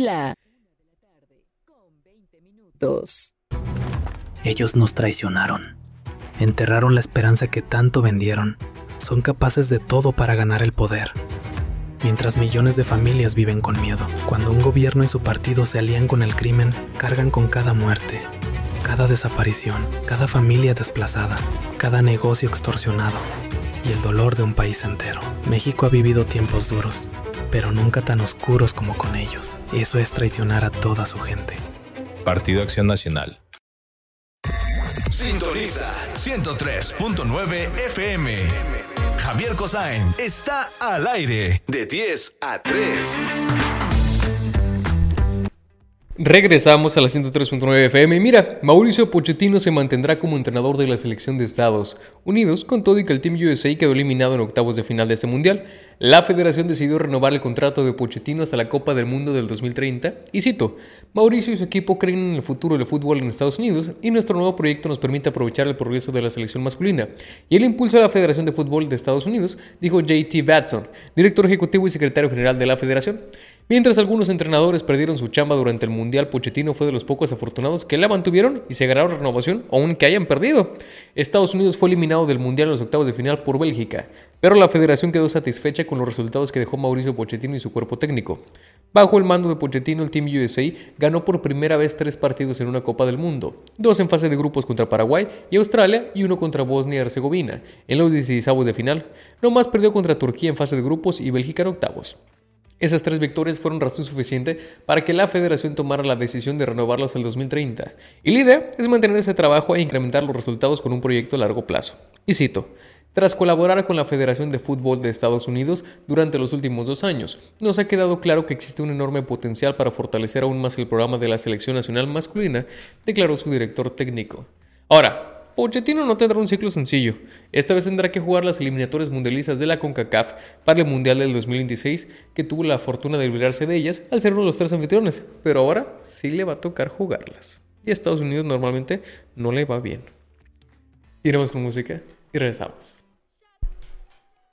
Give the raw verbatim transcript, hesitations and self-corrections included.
la dos. Ellos nos traicionaron. Enterraron la esperanza que tanto vendieron. Son capaces de todo para ganar el poder. Mientras millones de familias viven con miedo. Cuando un gobierno y su partido se alían con el crimen, cargan con cada muerte, cada desaparición, cada familia desplazada, cada negocio extorsionado y el dolor de un país entero. México ha vivido tiempos duros, pero nunca tan oscuros como con ellos. Eso es traicionar a toda su gente. Partido Acción Nacional. Sintoniza ciento tres punto nueve F M. Javier Cosain está al aire de diez a tres. Regresamos a la ciento tres punto nueve F M. Mira, Mauricio Pochettino se mantendrá como entrenador de la selección de Estados Unidos, con todo y que el Team U S A quedó eliminado en octavos de final de este mundial. La federación decidió renovar el contrato de Pochettino hasta la Copa del Mundo del dos mil treinta. Y cito, Mauricio y su equipo creen en el futuro del fútbol en Estados Unidos y nuestro nuevo proyecto nos permite aprovechar el progreso de la selección masculina y el impulso de la Federación de Fútbol de Estados Unidos, dijo J T Batson, director ejecutivo y secretario general de la federación. Mientras algunos entrenadores perdieron su chamba durante el Mundial, Pochettino fue de los pocos afortunados que la mantuvieron y se ganaron renovación aunque hayan perdido. Estados Unidos fue eliminado del Mundial en los octavos de final por Bélgica, pero la federación quedó satisfecha con los resultados que dejó Mauricio Pochettino y su cuerpo técnico. Bajo el mando de Pochettino, el Team U S A ganó por primera vez tres partidos en una Copa del Mundo, dos en fase de grupos contra Paraguay y Australia y uno contra Bosnia y Herzegovina. En los dieciseisavos de final, nomás perdió contra Turquía en fase de grupos y Bélgica en octavos. Esas tres victorias fueron razón suficiente para que la federación tomara la decisión de renovarlos al dos mil treinta. Y la idea es mantener ese trabajo e incrementar los resultados con un proyecto a largo plazo. Y cito, tras colaborar con la Federación de Fútbol de Estados Unidos durante los últimos dos años, nos ha quedado claro que existe un enorme potencial para fortalecer aún más el programa de la selección nacional masculina, declaró su director técnico. Ahora, Pochettino no tendrá un ciclo sencillo. Esta vez tendrá que jugar las eliminatorias mundialistas de la CONCACAF para el Mundial del dos mil veintiséis, que tuvo la fortuna de librarse de ellas al ser uno de los tres anfitriones, pero ahora sí le va a tocar jugarlas. Y a Estados Unidos normalmente no le va bien. Iremos con música y regresamos.